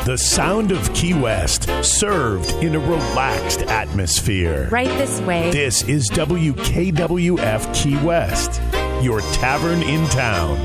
The sound of Key West, served in a relaxed atmosphere. Right this way. This is WKWF Key West, your tavern in town.